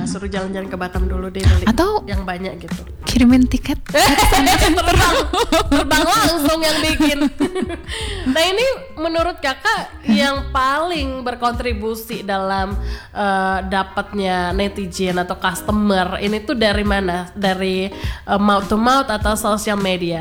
suruh jalan-jalan ke Batam dulu deh, beli Atau yang banyak gitu. kirimin tiket. terbang langsung yang bikin. Nah ini menurut kakak yang paling berkontribusi dalam dapatnya netizen atau customer ini tuh dari mana? Dari mouth to mouth atau sosial media?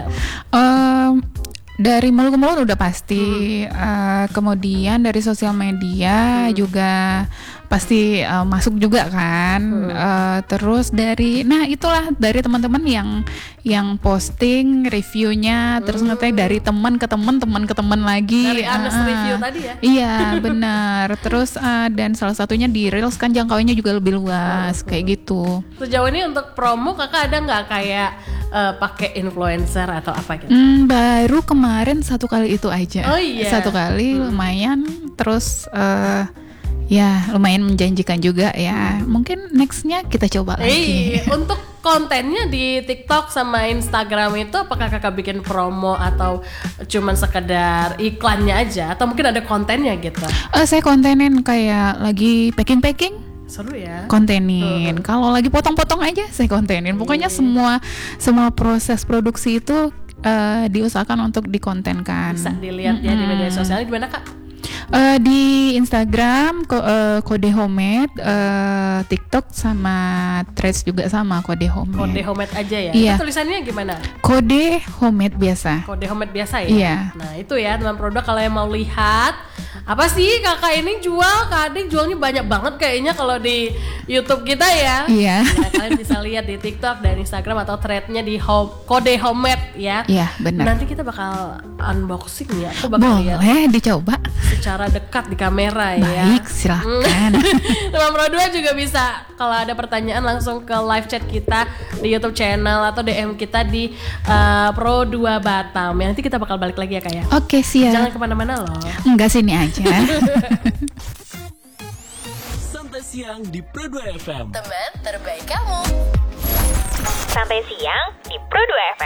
Dari mulut ke mulut udah pasti. Kemudian dari sosial media juga pasti masuk juga kan. Terus dari, nah itulah dari teman-teman yang posting reviewnya, terus ngetag dari teman ke teman lagi. Dari Anes review tadi ya? Iya benar. Terus dan salah satunya di Reels kan jangkauannya juga lebih luas kayak gitu. Sejauh ini untuk promo kakak ada nggak kayak pakai influencer atau apa gitu? Baru kemarin 1 kali itu aja. Oh iya. 1 kali lumayan. Terus ya lumayan menjanjikan juga ya. Mungkin nextnya kita coba lagi. Untuk kontennya di TikTok sama Instagram itu apakah kakak bikin promo atau cuman sekedar iklannya aja atau mungkin ada kontennya gitu? Saya kontenin kayak lagi packing. Seru ya. Kontenin. Kalau lagi potong-potong aja saya kontenin. Pokoknya semua proses produksi itu diusahakan untuk dikontenkan. Bisa dilihat ya di media sosial. Di mana kak? Di Instagram Kode Homemade, TikTok sama Threads juga sama Kode Homemade. Kode Homemade aja ya? Iya. Itu tulisannya gimana? Kode Homemade biasa. Kode Homemade biasa ya? Iya. Nah itu ya teman produk, kalau yang mau lihat apa sih kakak ini jual, Kak Adik jualnya banyak banget kayaknya kalau di YouTube kita ya. Iya. Nah, kalian bisa lihat di TikTok dan Instagram atau threadnya di Kode Homemade ya. Iya benar. Nanti kita bakal unboxing ya. Aku bakal lihat Boleh dicoba. secara dekat di kamera ya. Baik, silakan. Teman Pro 2 juga bisa kalau ada pertanyaan langsung ke live chat kita di YouTube channel atau DM kita di Pro 2 Batam. Ya, nanti kita bakal balik lagi ya Kak ya. Oke, siap. Jangan kemana-mana loh. Enggak, sini aja. Santai siang di Pro 2 FM. Teman terbaik kamu. Santai siang di Pro 2 FM.